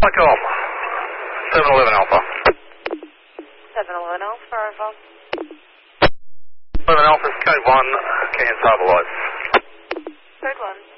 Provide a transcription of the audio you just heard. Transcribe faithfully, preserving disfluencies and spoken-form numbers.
Telecom. seven eleven Alpha. seven eleven Alpha, Alpha. eleven Alpha, code one, can stabilize. Code one.